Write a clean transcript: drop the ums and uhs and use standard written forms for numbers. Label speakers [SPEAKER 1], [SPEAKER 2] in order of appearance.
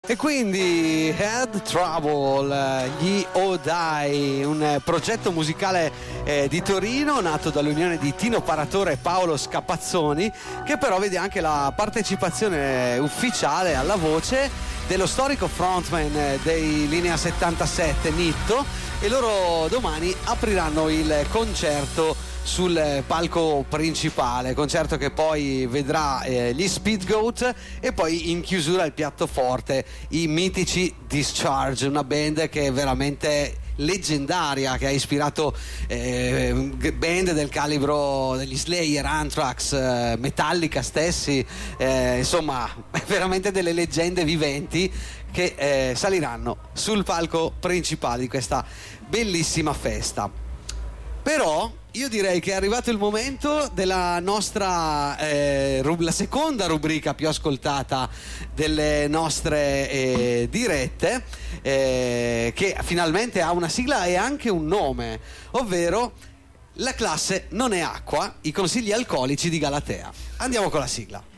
[SPEAKER 1] E quindi Head Trouble, gli Odai, un progetto musicale di Torino nato dall'unione di Tino Paratore e Paolo Scapazzoni, che però vede anche la partecipazione ufficiale alla voce dello storico frontman dei Linea 77 Nitto, e loro domani apriranno il concerto sul palco principale, concerto che poi vedrà gli Speedgoat e poi in chiusura il piatto forte i mitici Discharge, una band che è veramente leggendaria, che ha ispirato band del calibro degli Slayer, Anthrax, Metallica stessi, insomma veramente delle leggende viventi che saliranno sul palco principale di questa bellissima festa. Però io direi che è arrivato il momento della nostra la seconda rubrica più ascoltata delle nostre dirette, che finalmente ha una sigla e anche un nome, ovvero La classe non è acqua, i consigli alcolici di Galatea. Andiamo con la sigla.